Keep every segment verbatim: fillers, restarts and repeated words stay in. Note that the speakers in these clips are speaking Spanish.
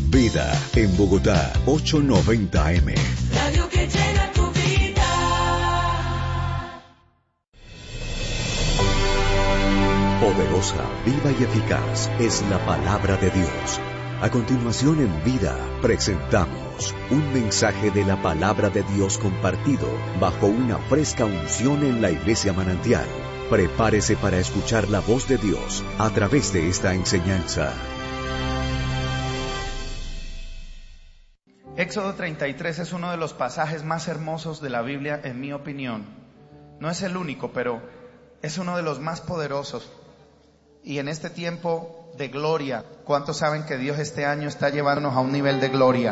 Vida en Bogotá, ochocientos noventa eme. Radio que llena tu vida. Poderosa, viva y eficaz es la palabra de Dios. A continuación en Vida presentamos un mensaje de la palabra de Dios compartido bajo una fresca unción en la Iglesia Manantial. Prepárese para escuchar la voz de Dios a través de esta enseñanza. Éxodo treinta y tres es uno de los pasajes más hermosos de la Biblia, en mi opinión. No es el único, pero es uno de los más poderosos. Y en este tiempo de gloria, ¿cuántos saben que Dios este año está llevándonos a un nivel de gloria?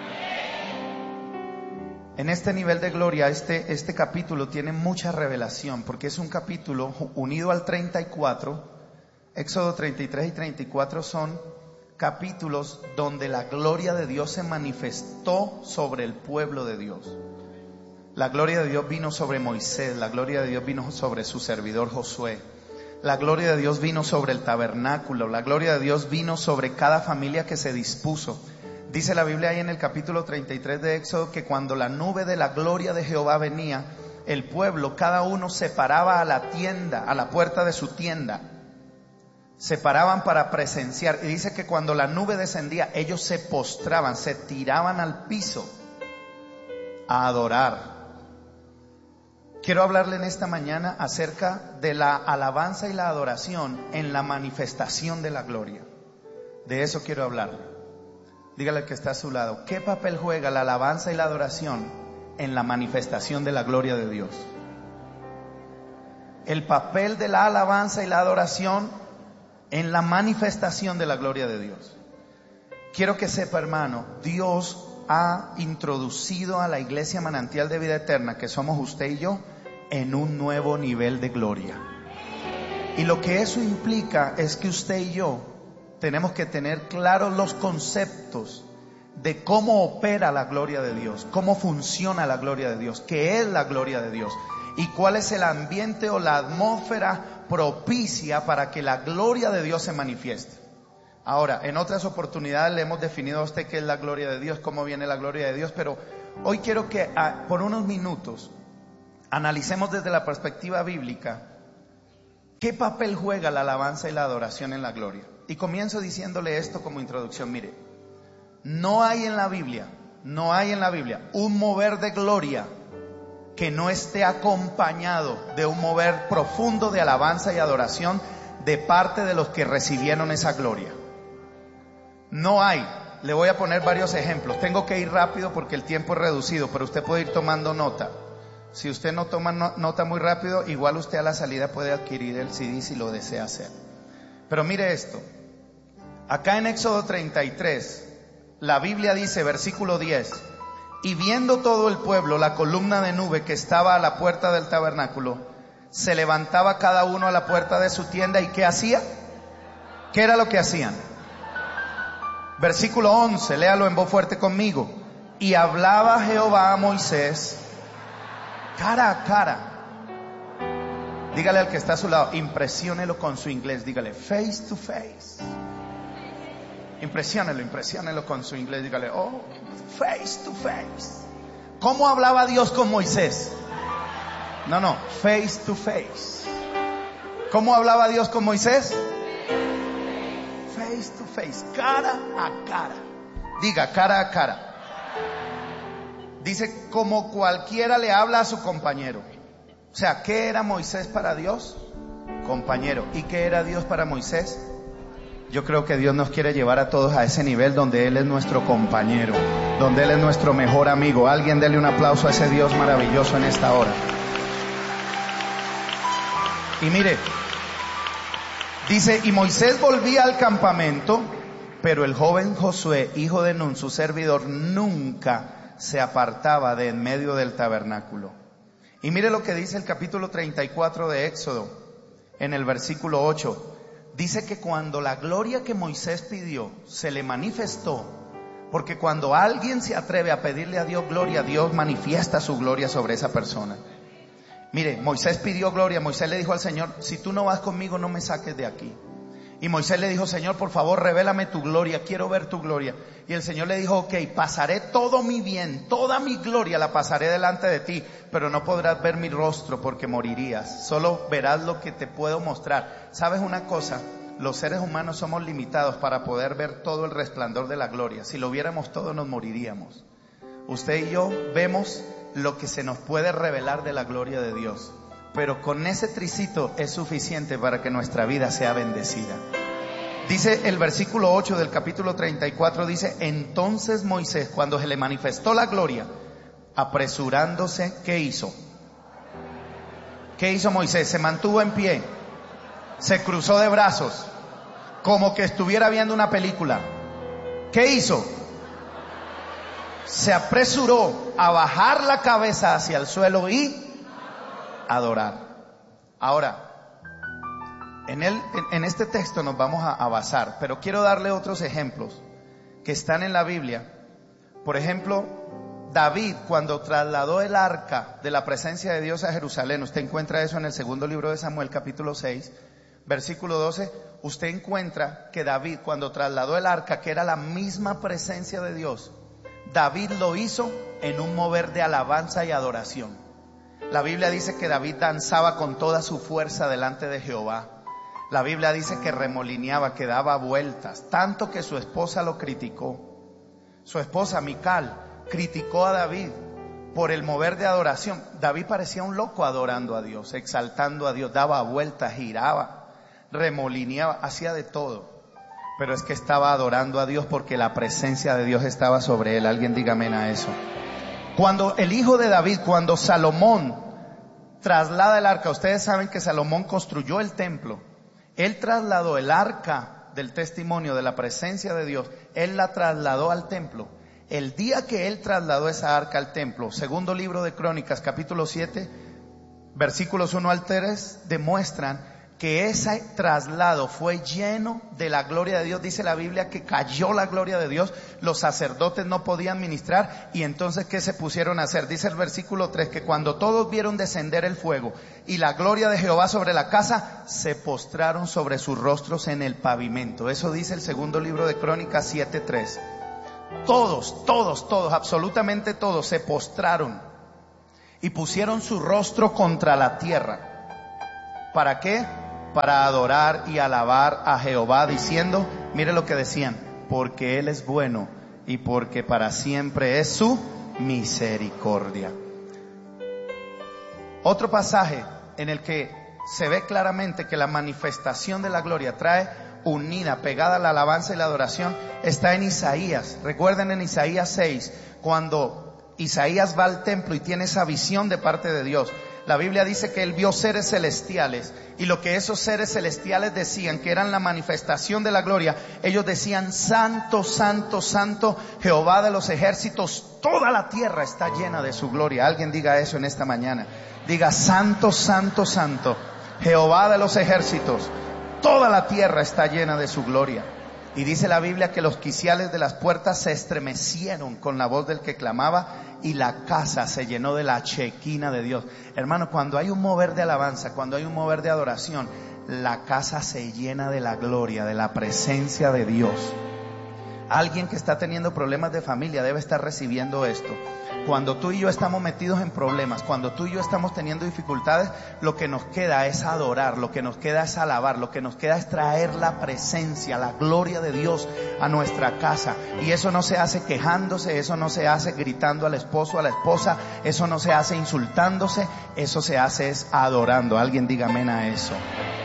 En este nivel de gloria, este, este capítulo tiene mucha revelación, porque es un capítulo unido al treinta y cuatro. Éxodo treinta y tres y treinta y cuatro son capítulos donde la gloria de Dios se manifestó sobre el pueblo de Dios. La gloria de Dios vino sobre Moisés, la gloria de Dios vino sobre su servidor Josué. La gloria de Dios vino sobre el tabernáculo, la gloria de Dios vino sobre cada familia que se dispuso. Dice la Biblia ahí en el capítulo treinta y tres de Éxodo que cuando la nube de la gloria de Jehová venía, el pueblo, cada uno se paraba a la tienda, a la puerta de su tienda. Se paraban para presenciar. Y dice que cuando la nube descendía, ellos se postraban, se tiraban al piso a adorar. Quiero hablarle en esta mañana acerca de la alabanza y la adoración en la manifestación de la gloria. De eso quiero hablar. Dígale al que está a su lado, ¿qué papel juega la alabanza y la adoración en la manifestación de la gloria de Dios? El papel de la alabanza y la adoración en la manifestación de la gloria de Dios. Quiero que sepa, hermano, Dios ha introducido a la Iglesia Manantial de Vida Eterna, que somos usted y yo, en un nuevo nivel de gloria. Y lo que eso implica es que usted y yo tenemos que tener claros los conceptos de cómo opera la gloria de Dios, cómo funciona la gloria de Dios, qué es la gloria de Dios y cuál es el ambiente o la atmósfera propicia para que la gloria de Dios se manifieste. Ahora, en otras oportunidades le hemos definido a usted qué es la gloria de Dios, cómo viene la gloria de Dios, pero hoy quiero que ah, por unos minutos analicemos desde la perspectiva bíblica qué papel juega la alabanza y la adoración en la gloria. Y comienzo diciéndole esto como introducción. Mire, no hay en la Biblia, no hay en la Biblia un mover de gloria que no esté acompañado de un mover profundo de alabanza y adoración de parte de los que recibieron esa gloria. No hay. Le voy a poner varios ejemplos. Tengo que ir rápido porque el tiempo es reducido, pero usted puede ir tomando nota. Si usted no toma no, nota muy rápido, igual usted a la salida puede adquirir el C D si lo desea hacer. Pero mire esto. Acá en Éxodo treinta y tres, la Biblia dice, versículo diez, y viendo todo el pueblo la columna de nube que estaba a la puerta del tabernáculo, se levantaba cada uno a la puerta de su tienda. ¿Y qué hacía? ¿Qué era lo que hacían? Versículo once, léalo en voz fuerte conmigo. Y hablaba Jehová a Moisés cara a cara. Dígale al que está a su lado, impresiónelo con su inglés, dígale face to face. Impresiónelo, impresiónelo con su inglés, dígale, oh, face to face. ¿Cómo hablaba Dios con Moisés? No, no, face to face. ¿Cómo hablaba Dios con Moisés? Face to face, cara a cara. Diga, cara a cara. Dice, como cualquiera le habla a su compañero. O sea, ¿qué era Moisés para Dios? Compañero. ¿Y qué era Dios para Moisés? Yo creo que Dios nos quiere llevar a todos a ese nivel donde Él es nuestro compañero, donde Él es nuestro mejor amigo. Alguien dele un aplauso a ese Dios maravilloso en esta hora. Y mire, dice, y Moisés volvía al campamento, pero el joven Josué, hijo de Nun, su servidor, nunca se apartaba de en medio del tabernáculo. Y mire lo que dice el capítulo treinta y cuatro de Éxodo, en el versículo ocho. Dice que cuando la gloria que Moisés pidió se le manifestó, porque cuando alguien se atreve a pedirle a Dios gloria, Dios manifiesta su gloria sobre esa persona. Mire, Moisés pidió gloria, Moisés le dijo al Señor, si tú no vas conmigo, no me saques de aquí. Y Moisés le dijo, Señor, por favor, revélame tu gloria, quiero ver tu gloria. Y el Señor le dijo, ok, pasaré todo mi bien, toda mi gloria la pasaré delante de ti, pero no podrás ver mi rostro porque morirías. Solo verás lo que te puedo mostrar. ¿Sabes una cosa? Los seres humanos somos limitados para poder ver todo el resplandor de la gloria. Si lo viéramos todo, nos moriríamos. Usted y yo vemos lo que se nos puede revelar de la gloria de Dios. Pero con ese tricito es suficiente para que nuestra vida sea bendecida. Dice el versículo ocho del capítulo treinta y cuatro, dice, entonces Moisés, cuando se le manifestó la gloria, apresurándose, ¿qué hizo? ¿Qué hizo Moisés? Se mantuvo en pie, se cruzó de brazos, como que estuviera viendo una película. ¿Qué hizo? Se apresuró a bajar la cabeza hacia el suelo y adorar. Ahora, en, el, en, en este texto nos vamos a, a basar, pero quiero darle otros ejemplos que están en la Biblia. Por ejemplo, David, cuando trasladó el arca de la presencia de Dios a Jerusalén, usted encuentra eso en el segundo libro de Samuel, capítulo seis, versículo doce, usted encuentra que David, cuando trasladó el arca, que era la misma presencia de Dios, David lo hizo en un mover de alabanza y adoración. La Biblia dice que David danzaba con toda su fuerza delante de Jehová. La Biblia dice que remolineaba, que daba vueltas, tanto que su esposa lo criticó. Su esposa Mical criticó a David por el mover de adoración. David parecía un loco adorando a Dios, exaltando a Dios, daba vueltas, giraba, remolineaba, hacía de todo. Pero es que estaba adorando a Dios porque la presencia de Dios estaba sobre él. Alguien diga amén a eso. Cuando el hijo de David, cuando Salomón traslada el arca, ustedes saben que Salomón construyó el templo. Él trasladó el arca del testimonio de la presencia de Dios, él la trasladó al templo. El día que él trasladó esa arca al templo, segundo libro de Crónicas, capítulo siete, versículos uno al tres, demuestran que ese traslado fue lleno de la gloria de Dios. Dice la Biblia que cayó la gloria de Dios, los sacerdotes no podían ministrar, y entonces ¿qué se pusieron a hacer? Dice el versículo tres, que cuando todos vieron descender el fuego y la gloria de Jehová sobre la casa, se postraron sobre sus rostros en el pavimento. Eso dice el segundo libro de Crónicas siete tres. Todos, todos, todos, absolutamente todos se postraron y pusieron su rostro contra la tierra. ¿Para qué? Para adorar y alabar a Jehová, diciendo, mire lo que decían, porque Él es bueno y porque para siempre es su misericordia. Otro pasaje en el que se ve claramente que la manifestación de la gloria trae unida, pegada a la alabanza y la adoración, está en Isaías. Recuerden en Isaías seis, cuando Isaías va al templo y tiene esa visión de parte de Dios. La Biblia dice que él vio seres celestiales, y lo que esos seres celestiales decían, que eran la manifestación de la gloria, ellos decían, santo, santo, santo, Jehová de los ejércitos, toda la tierra está llena de su gloria. Alguien diga eso en esta mañana. Diga, santo, santo, santo, Jehová de los ejércitos, toda la tierra está llena de su gloria. Y dice la Biblia que los quiciales de las puertas se estremecieron con la voz del que clamaba, y la casa se llenó de la chequina de Dios. Hermano, cuando hay un mover de alabanza, cuando hay un mover de adoración, la casa se llena de la gloria, de la presencia de Dios. Alguien que está teniendo problemas de familia debe estar recibiendo esto. Cuando tú y yo estamos metidos en problemas, cuando tú y yo estamos teniendo dificultades, lo que nos queda es adorar, lo que nos queda es alabar, lo que nos queda es traer la presencia, la gloria de Dios a nuestra casa. Y eso no se hace quejándose, eso no se hace gritando al esposo, a la esposa, eso no se hace insultándose, eso se hace es adorando. Alguien diga amén a eso.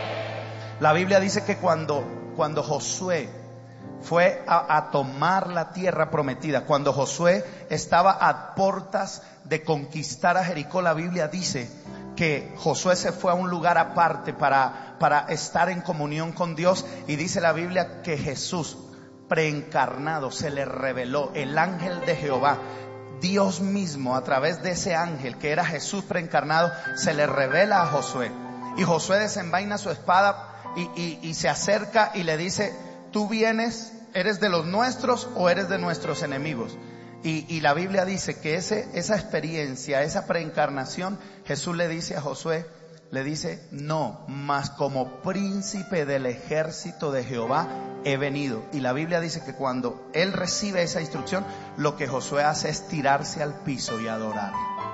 La Biblia dice que cuando, cuando Josué fue a, a tomar la tierra prometida, cuando Josué estaba a puertas de conquistar a Jericó, la Biblia dice que Josué se fue a un lugar aparte para, para estar en comunión con Dios, y dice la Biblia que Jesús preencarnado se le reveló, el ángel de Jehová, Dios mismo a través de ese ángel que era Jesús preencarnado, se le revela a Josué, y Josué desenvaina su espada y, y, y se acerca y le dice, tú vienes, ¿eres de los nuestros o eres de nuestros enemigos? Y, y la Biblia dice que ese, esa experiencia, esa preencarnación, Jesús le dice a Josué, le dice, no, mas como príncipe del ejército de Jehová he venido. Y la Biblia dice que cuando él recibe esa instrucción, lo que Josué hace es tirarse al piso y adorar.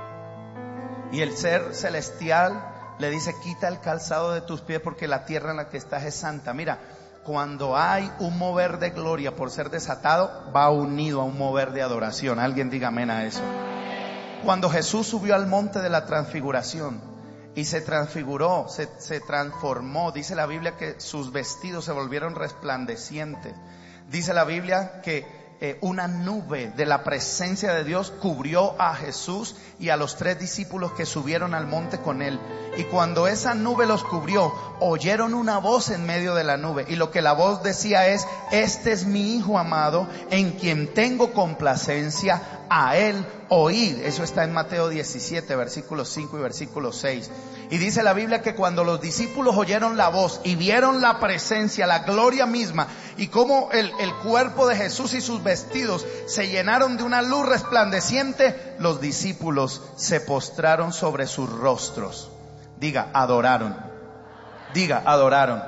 Y el ser celestial le dice, quita el calzado de tus pies porque la tierra en la que estás es santa. Mira, cuando hay un mover de gloria por ser desatado, va unido a un mover de adoración. Alguien diga amén a eso. Cuando Jesús subió al monte de la transfiguración y se transfiguró, se, se transformó, dice la Biblia que sus vestidos se volvieron resplandecientes. Dice la Biblia que eh, una nube de la presencia de Dios cubrió a Jesús y a los tres discípulos que subieron al monte con él. Y cuando esa nube los cubrió, oyeron una voz en medio de la nube. Y lo que la voz decía es, este es mi Hijo amado, en quien tengo complacencia, a él oíd. Eso está en Mateo diecisiete, versículos cinco y versículo seis. Y dice la Biblia que cuando los discípulos oyeron la voz y vieron la presencia, la gloria misma, y cómo el, el cuerpo de Jesús y sus vestidos se llenaron de una luz resplandeciente, los discípulos se postraron sobre sus rostros. Diga, adoraron. Diga, adoraron.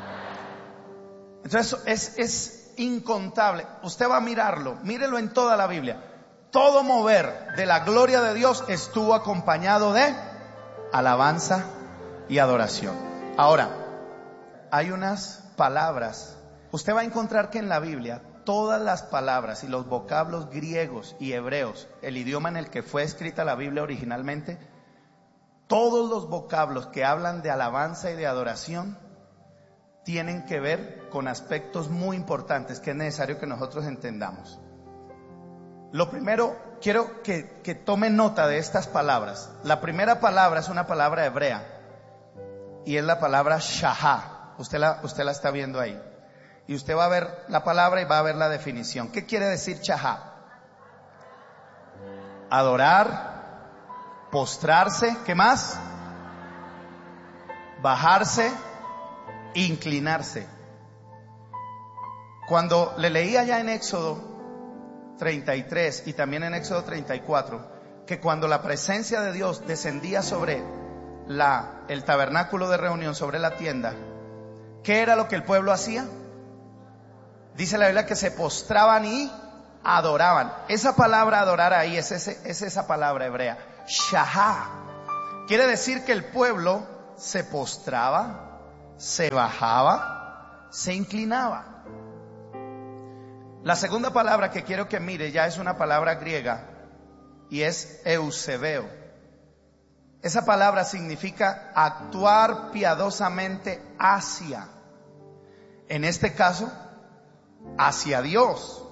Entonces es, es incontable. Usted va a mirarlo, mírelo en toda la Biblia. Todo mover de la gloria de Dios estuvo acompañado de alabanza y adoración. Ahora, hay unas palabras. Usted va a encontrar que en la Biblia todas las palabras y los vocablos griegos y hebreos, el idioma en el que fue escrita la Biblia originalmente, todos los vocablos que hablan de alabanza y de adoración tienen que ver con aspectos muy importantes que es necesario que nosotros entendamos. Lo primero, quiero que, que tomen nota de estas palabras. La primera palabra es una palabra hebrea y es la palabra shahá. Usted la, usted la está viendo ahí. Y usted va a ver la palabra y va a ver la definición. ¿Qué quiere decir shahá? Adorar, postrarse, ¿qué más? Bajarse, inclinarse. Cuando le leía ya en Éxodo treinta y tres y también en Éxodo treinta y cuatro, que cuando la presencia de Dios descendía sobre la, el tabernáculo de reunión, sobre la tienda, ¿qué era lo que el pueblo hacía? Dice la Biblia que se postraban y adoraban. Esa palabra adorar ahí es, ese, es esa palabra hebrea, shahá. Quiere decir que el pueblo se postraba, se bajaba, se inclinaba. La segunda palabra que quiero que mire ya es una palabra griega y es eusebeo. Esa palabra significa actuar piadosamente hacia, en este caso, hacia Dios.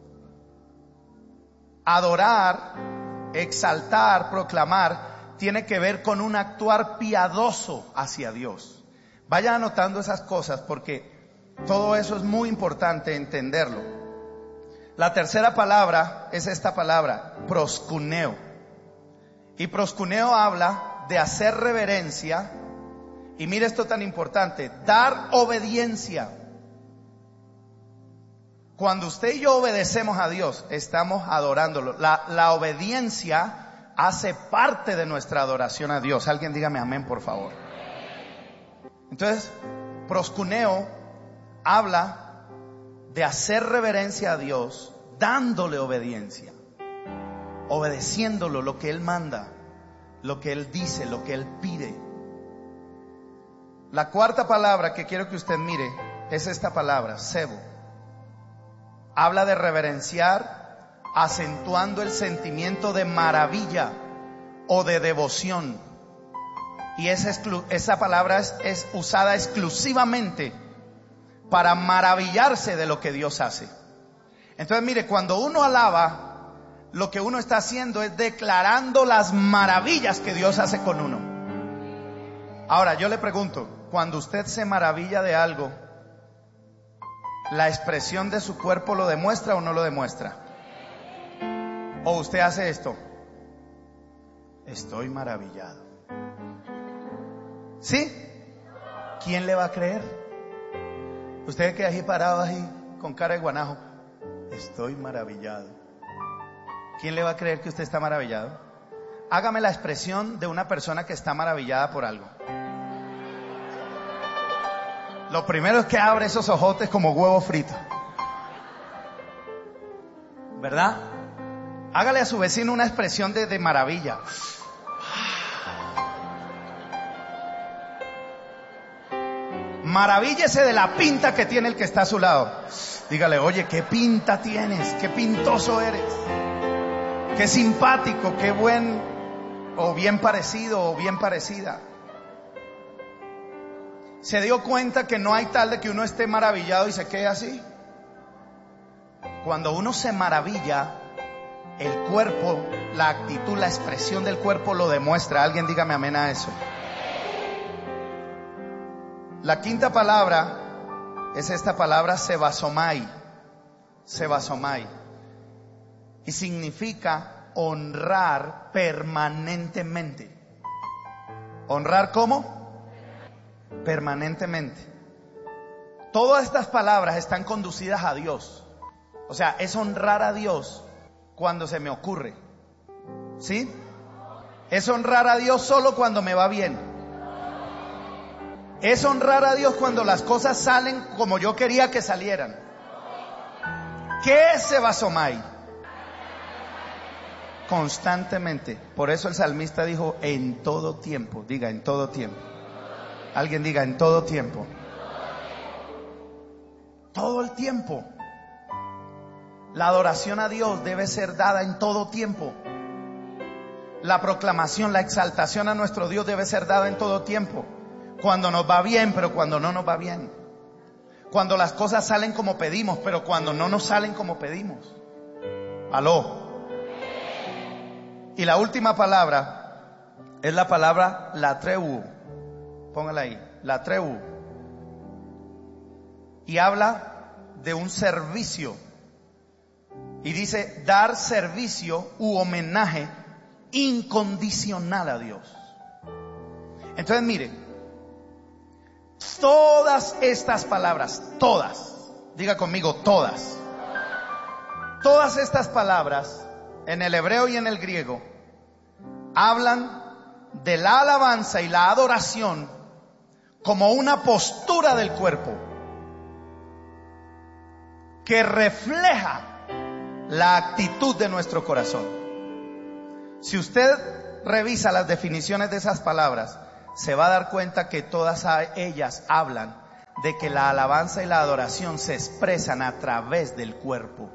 Adorar, exaltar, proclamar, tiene que ver con un actuar piadoso hacia Dios. Vaya anotando esas cosas porque todo eso es muy importante entenderlo. La tercera palabra es esta palabra, proskuneo. Y proskuneo habla de hacer reverencia. Y mire esto tan importante, dar obediencia. Cuando usted y yo obedecemos a Dios, estamos adorándolo. La, la obediencia hace parte de nuestra adoración a Dios. Alguien dígame amén, por favor. Entonces, proskuneo habla de hacer reverencia a Dios, dándole obediencia, obedeciéndolo, lo que Él manda, lo que Él dice, lo que Él pide. La cuarta palabra que quiero que usted mire es esta palabra, sebo. Habla de reverenciar, acentuando el sentimiento de maravilla o de devoción. Y esa, exclu- esa palabra es, es usada exclusivamente para maravillarse de lo que Dios hace. Entonces mire, cuando uno alaba, lo que uno está haciendo es declarando las maravillas que Dios hace con uno. Ahora yo le pregunto, cuando usted se maravilla de algo, ¿la expresión de su cuerpo lo demuestra o no lo demuestra? ¿O usted hace esto? Estoy maravillado. ¿Sí? ¿Quién le va a creer? Usted queda ahí parado ahí con cara de guanajo. Estoy maravillado. ¿Quién le va a creer que usted está maravillado? Hágame la expresión de una persona que está maravillada por algo. Lo primero es que abre esos ojotes como huevo frito. ¿Verdad? Hágale a su vecino una expresión de, de maravilla. Maravíllese de la pinta que tiene el que está a su lado. Dígale, oye, qué pinta tienes, qué pintoso eres, qué simpático, qué buen, o bien parecido, o bien parecida. ¿Se dio cuenta que no hay tal de que uno esté maravillado y se quede así? Cuando uno se maravilla, el cuerpo, la actitud, la expresión del cuerpo lo demuestra. Alguien dígame amén a eso. La quinta palabra es esta palabra sebasomai. Sebasomai. Y significa honrar permanentemente. ¿Honrar cómo? Permanentemente. Todas estas palabras están conducidas a Dios. O sea, es honrar a Dios cuando se me ocurre. ¿Sí? Es honrar a Dios solo cuando me va bien. Es honrar a Dios cuando las cosas salen como yo quería que salieran. ¿Qué es sebasomai? Constantemente. Por eso el salmista dijo en todo tiempo. Diga en todo tiempo. Alguien diga en todo tiempo. Todo el tiempo. La adoración a Dios debe ser dada en todo tiempo. La proclamación, la exaltación a nuestro Dios debe ser dada en todo tiempo. Cuando nos va bien, pero cuando no nos va bien. Cuando las cosas salen como pedimos, pero cuando no nos salen como pedimos. Aló. Y la última palabra es la palabra latreu. Póngala ahí, latreu. Y habla de un servicio. Y dice dar servicio u homenaje incondicional a Dios. Entonces mire, todas estas palabras, todas, diga conmigo todas, todas estas palabras en el hebreo y en el griego hablan de la alabanza y la adoración como una postura del cuerpo que refleja la actitud de nuestro corazón. Si usted revisa las definiciones de esas palabras, se va a dar cuenta que todas ellas hablan de que la alabanza y la adoración se expresan a través del cuerpo.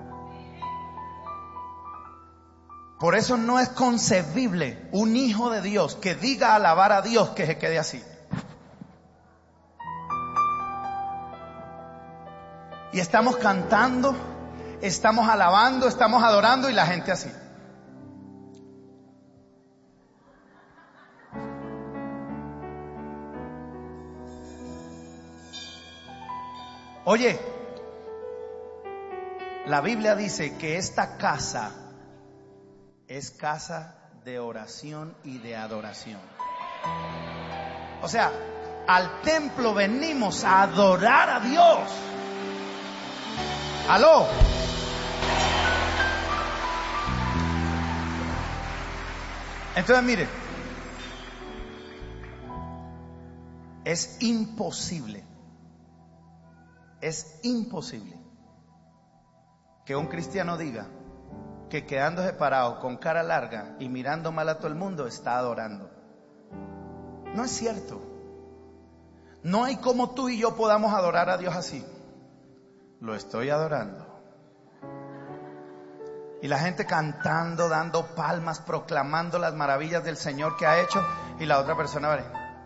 Por eso no es concebible un hijo de Dios que diga alabar a Dios que se quede así. Y estamos cantando, estamos alabando, estamos adorando y la gente así. Oye, la Biblia dice que esta casa es casa de oración y de adoración. O sea, al templo venimos a adorar a Dios. ¿Aló? Entonces mire, es imposible, es imposible que un cristiano diga que quedándose parado con cara larga y mirando mal a todo el mundo está adorando. No es cierto. No hay como tú y yo podamos adorar a Dios así. Lo estoy adorando. Y la gente cantando, dando palmas, proclamando las maravillas del Señor que ha hecho, y la otra persona vale.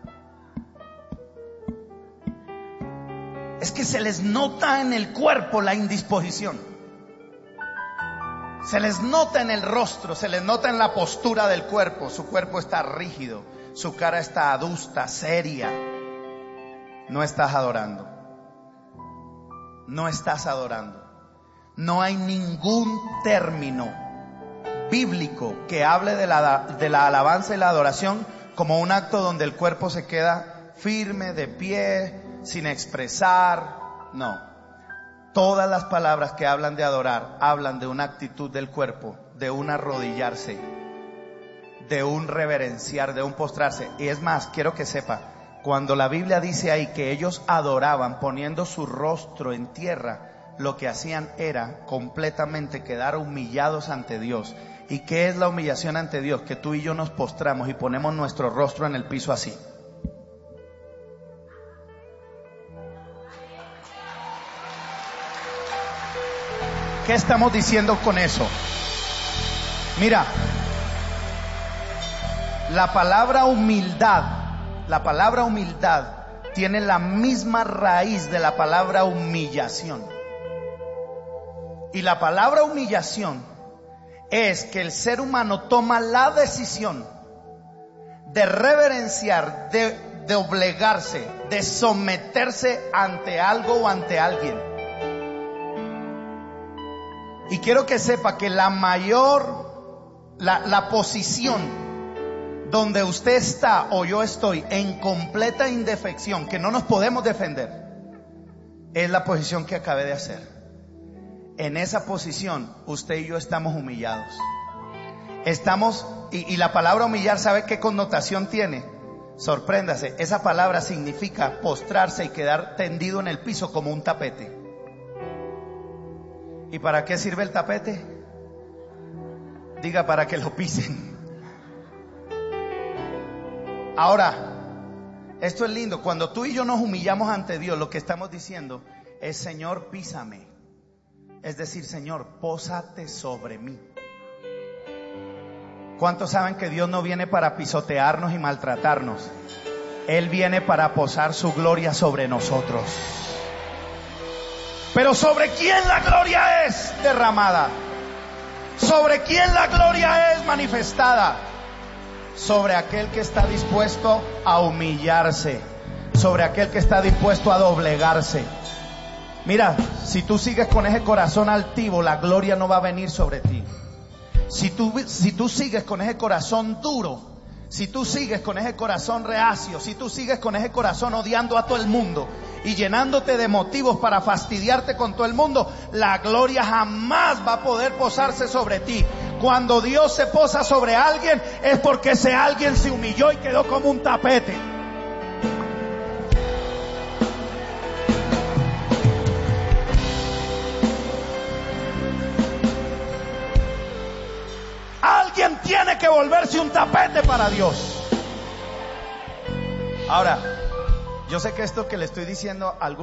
Es que se les nota en el cuerpo la indisposición. Se les nota en el rostro, se les nota en la postura del cuerpo. Su cuerpo está rígido, su cara está adusta, seria. No estás adorando. No estás adorando. No hay ningún término bíblico que hable de la, de la alabanza y la adoración como un acto donde el cuerpo se queda firme, de pie, sin expresar. No. Todas las palabras que hablan de adorar hablan de una actitud del cuerpo, de un arrodillarse, de un reverenciar, de un postrarse. Y es más, quiero que sepa, Cuando la Biblia dice ahí que ellos adoraban poniendo su rostro en tierra, lo que hacían era completamente quedar humillados ante Dios. ¿Y qué es la humillación ante Dios? Que tú y yo nos postramos y ponemos nuestro rostro en el piso así. ¿Qué estamos diciendo con eso? Mira, la palabra humildad, la palabra humildad tiene la misma raíz de la palabra humillación. Y la palabra humillación es que el ser humano toma la decisión de reverenciar, de doblegarse, de someterse ante algo o ante alguien. Y quiero que sepa que la mayor, la, la posición donde usted está o yo estoy en completa indefección, que no nos podemos defender, es la posición que acabé de hacer. En esa posición usted y yo estamos humillados. Estamos, y, y la palabra humillar, ¿sabe qué connotación tiene? Sorpréndase, esa palabra significa postrarse y quedar tendido en el piso como un tapete. ¿Y para qué sirve el tapete? Diga, para que lo pisen. Ahora, esto es lindo. Cuando tú y yo nos humillamos ante Dios, lo que estamos diciendo es: Señor, písame. Es decir, Señor, pósate sobre mí. ¿Cuántos saben que Dios no viene para pisotearnos y maltratarnos? Él viene para posar su gloria sobre nosotros. Pero ¿sobre quién la gloria es derramada? ¿Sobre quién la gloria es manifestada? Sobre aquel que está dispuesto a humillarse, sobre aquel que está dispuesto a doblegarse. Mira, si tú sigues con ese corazón altivo, la gloria no va a venir sobre ti. Si tú, si tú sigues con ese corazón duro, si tú sigues con ese corazón reacio, si tú sigues con ese corazón odiando a todo el mundo y llenándote de motivos para fastidiarte con todo el mundo, la gloria jamás va a poder posarse sobre ti. Cuando Dios se posa sobre alguien, es porque ese alguien se humilló y quedó como un tapete. Alguien tiene que volverse un tapete para Dios. Ahora, yo sé que esto que le estoy diciendo a algunos